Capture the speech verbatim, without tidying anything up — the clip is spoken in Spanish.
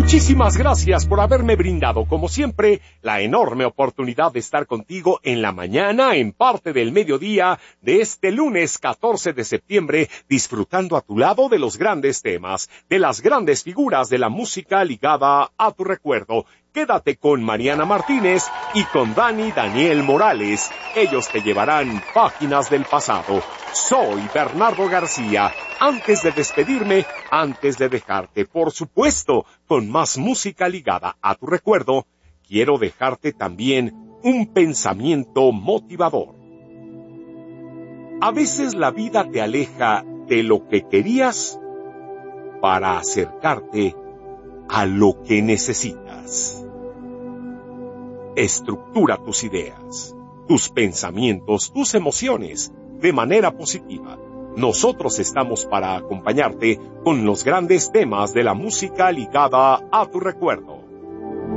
Muchísimas gracias por haberme brindado, como siempre, la enorme oportunidad de estar contigo en la mañana, en parte del mediodía de este lunes catorce de septiembre, disfrutando a tu lado de los grandes temas, de las grandes figuras de la música ligada a tu recuerdo. Quédate con Mariana Martínez y con Dani Daniel Morales. Ellos te llevarán páginas del pasado. Soy Bernardo García. Antes de despedirme, antes de dejarte, por supuesto, con más música ligada a tu recuerdo, quiero dejarte también un pensamiento motivador. A veces la vida te aleja de lo que querías para acercarte a lo que necesitas. Estructura tus ideas, tus pensamientos, tus emociones de manera positiva. Nosotros estamos para acompañarte con los grandes temas de la música ligada a tu recuerdo.